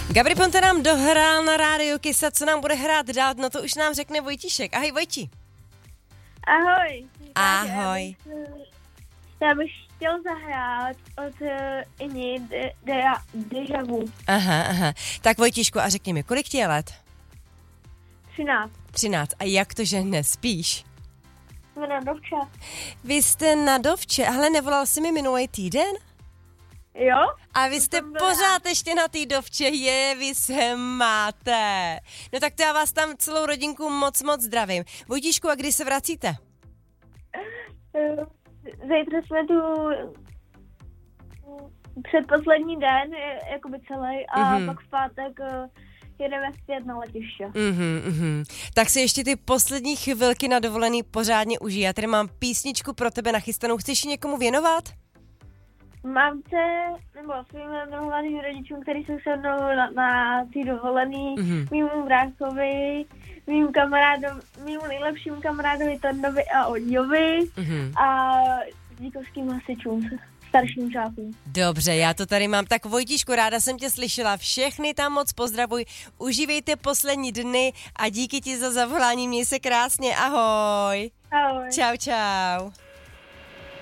Gabry Ponte nám dohrál na rádiu Kisa, co nám bude hrát dál, no to už nám řekne Vojtíšek. Ahoj Vojti. Ahoj. Ahoj. Já bych chtěl zahrát od Ini Deja Vu. Aha. Tak Vojtíšku, a řekni mi, kolik ti je let? 13. 13. A jak to, že nespíš? Jsme na Dovče. Vy jste na Dovče, ale nevolal jsi mi minulý týden? Jo? A vy jste pořád ještě na té Dovče, vy se máte. No tak to já vás tam celou rodinku moc zdravím. Vojtíšku, a kdy se vracíte? Zítra jsme tu předposlední den, jakoby celý, a pak v pátek jedeme zpět na letiště. Tak si ještě ty poslední chvilky na dovolený pořádně užij. Já tady mám písničku pro tebe nachystanou. Chceš ji někomu věnovat? Mamce, nebo svým milovaným rodičům, kteří jsou se mnou na té dovolený, mýmu bráchovi, mýmu nejlepšímu kamarádovi Tondovi a Odňovi a díkovským hasičům, starším žákům. Dobře, já to tady mám. Tak Vojtíšku, ráda jsem tě slyšela. Všechny tam moc pozdravuj. Užívejte poslední dny a díky ti za zavolání. Měj se krásně. Ahoj. Ahoj. Čau.